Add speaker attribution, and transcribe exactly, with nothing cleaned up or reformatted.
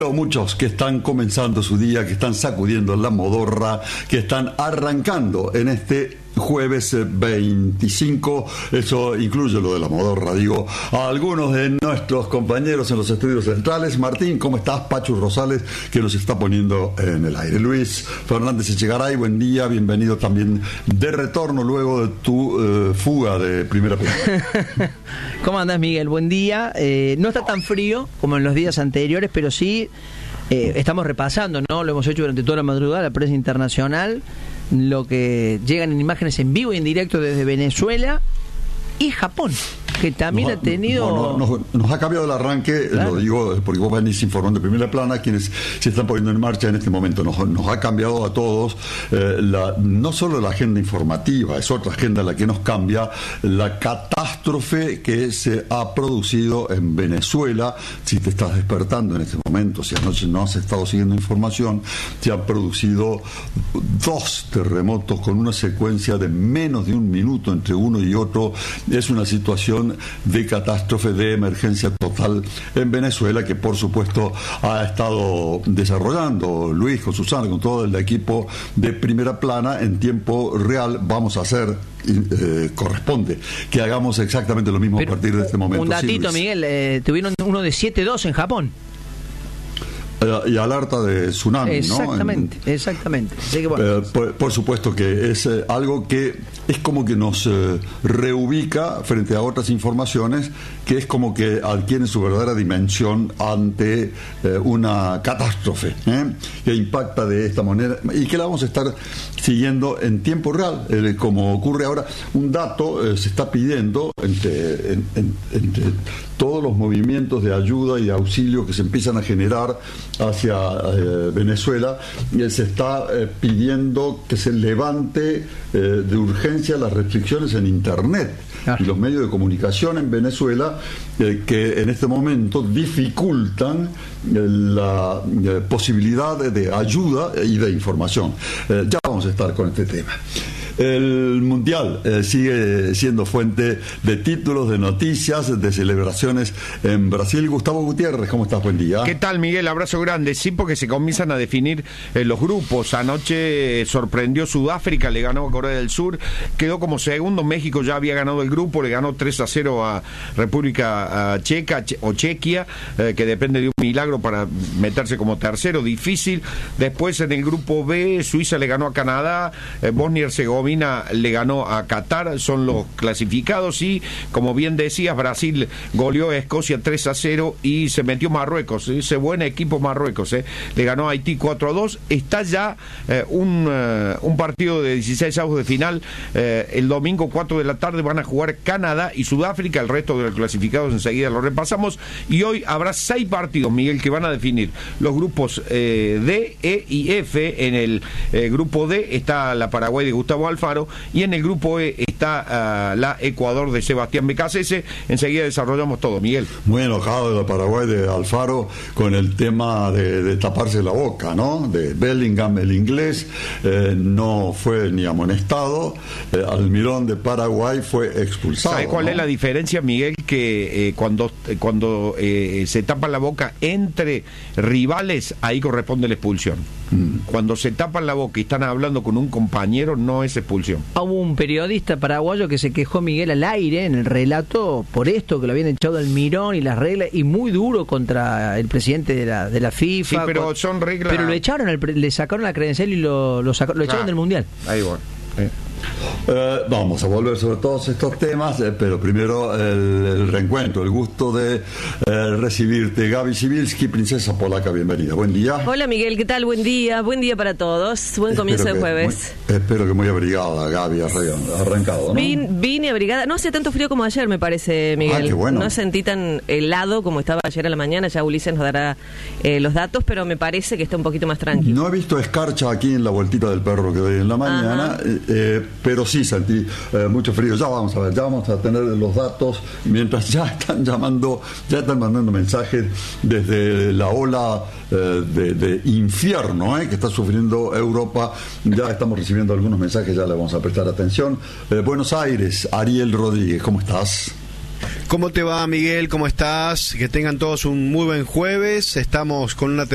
Speaker 1: Veo muchos que están comenzando su día, que están sacudiendo la modorra, que están arrancando en este jueves veinticinco, eso incluye lo de la modorra, digo, a algunos de nuestros compañeros en los estudios centrales. Martín, ¿cómo estás? Pachu Rosales, que nos está poniendo en el aire. Luis Fernández Echegaray, buen día, bienvenido también de retorno luego de tu eh, fuga de primera plana.
Speaker 2: ¿Cómo andás, Miguel? Buen día. Eh, no está tan frío como en los días anteriores, pero sí eh, estamos repasando, ¿no? Lo hemos hecho durante toda la madrugada, la prensa internacional, lo que llegan en imágenes en vivo y en directo desde Venezuela y Japón, que también
Speaker 1: nos,
Speaker 2: ha tenido...
Speaker 1: No, no, nos, nos ha cambiado el arranque, claro. Lo digo porque vos venís informando de primera plana, quienes se están poniendo en marcha en este momento. Nos, nos ha cambiado a todos, eh, la, no solo la agenda informativa, es otra agenda la que nos cambia, la catástrofe que se ha producido en Venezuela. Si te estás despertando en este momento, si anoche no has estado siguiendo información, se han producido dos terremotos con una secuencia de menos de un minuto entre uno y otro. Es una situación de catástrofe, de emergencia total en Venezuela, que por supuesto ha estado desarrollando Luis con Susana, con todo el equipo de primera plana en tiempo real. Vamos a hacer, eh, corresponde que hagamos exactamente lo mismo. Pero a partir de este momento.
Speaker 2: Un datito, sí, Miguel, eh, tuvieron uno de siete dos en Japón.
Speaker 1: Y alerta de tsunami,
Speaker 2: exactamente,
Speaker 1: ¿no? En,
Speaker 2: exactamente. Así que, bueno.
Speaker 1: eh, por, por supuesto que es eh, algo que es como que nos eh, reubica frente a otras informaciones, que es como que adquieren su verdadera dimensión ante eh, una catástrofe, ¿eh? que impacta de esta manera y que la vamos a estar siguiendo en tiempo real, eh, como ocurre ahora. Un dato eh, se está pidiendo entre, en, en, entre todos los movimientos de ayuda y de auxilio que se empiezan a generar hacia eh, Venezuela, y se está eh, pidiendo que se levante eh, de urgencia las restricciones en Internet y los medios de comunicación en Venezuela, eh, que en este momento dificultan eh, la eh, posibilidad de, de ayuda y de información. Eh, ya vamos a estar con este tema. El Mundial eh, sigue siendo fuente de títulos, de noticias, de celebraciones en Brasil. Gustavo Gutiérrez, ¿cómo estás? Buen día.
Speaker 3: ¿Qué tal, Miguel? Abrazo grande. Sí, porque se comienzan a definir eh, los grupos. Anoche eh, sorprendió Sudáfrica, le ganó a Corea del Sur, quedó como segundo. México ya había ganado el grupo, le ganó tres a cero a República a Checa che, o Chequia, eh, que depende de un milagro para meterse como tercero, difícil. Después en el grupo B, Suiza le ganó a Canadá, eh, Bosnia y Herzegovina le ganó a Qatar, son los clasificados. Y como bien decías, Brasil goleó a Escocia tres a cero y se metió Marruecos, ese buen equipo Marruecos, eh. le ganó a Haití cuatro a dos. Está ya eh, un, uh, un partido de dieciséis avos de final, eh, el domingo cuatro de la tarde van a jugar Canadá y Sudáfrica. El resto de los clasificados enseguida lo repasamos, y hoy habrá seis partidos, Miguel, que van a definir los grupos eh, D, E y F. En el eh, grupo D está la Paraguay de Gustavo Alfaro, y en el grupo E está uh, la Ecuador de Sebastián Becasese. Enseguida desarrollamos todo, Miguel.
Speaker 1: Muy enojado de la Paraguay de Alfaro con el tema de, de taparse la boca, ¿no? De Bellingham, el inglés, eh, no fue ni amonestado. eh, Almirón de Paraguay fue expulsado.
Speaker 3: ¿Sabe cuál, ¿no?, es la diferencia, Miguel? Que eh, cuando, eh, cuando eh, se tapa la boca entre rivales, ahí corresponde la expulsión. Mm. Cuando se tapan la boca y están hablando con un compañero, no es expulsión.
Speaker 2: Hubo un periodista paraguayo que se quejó, Miguel, al aire en el relato por esto, que lo habían echado al Mirón y las reglas, y muy duro contra el presidente de la, de la FIFA.
Speaker 3: Sí, pero
Speaker 2: con,
Speaker 3: son reglas.
Speaker 2: Pero lo echaron, al, le sacaron la credencial y lo, lo, sacaron, lo echaron ah, del Mundial.
Speaker 3: Ahí va. Eh.
Speaker 1: Eh, vamos a volver sobre todos estos temas, eh, pero primero el, el reencuentro, el gusto de eh, recibirte. Gaby Sibilski, princesa polaca, bienvenida. Buen día.
Speaker 4: Hola, Miguel, ¿qué tal? Buen día, buen día para todos. Buen comienzo de jueves.
Speaker 1: Muy, espero que muy abrigada, Gaby, arrancado, ¿no?
Speaker 4: Vin, vine abrigada, no hace tanto frío como ayer, me parece, Miguel.
Speaker 1: Ah, qué bueno.
Speaker 4: No sentí tan helado como estaba ayer a la mañana, ya Ulises nos dará eh, los datos, pero me parece que está un poquito más tranquilo.
Speaker 1: No he visto escarcha aquí en la vueltita del perro que doy en la mañana, eh, pero sí sentí eh, mucho frío. Ya vamos a ver, ya vamos a tener los datos, mientras ya están llamando, ya están mandando mensajes desde la ola eh, de, de infierno eh, que está sufriendo Europa. Ya estamos recibiendo algunos mensajes, ya le vamos a prestar atención. eh, Buenos Aires, Ariel Rodríguez, ¿cómo estás?
Speaker 5: ¿Cómo te va, Miguel? ¿Cómo estás? Que tengan todos un muy buen jueves. Estamos con una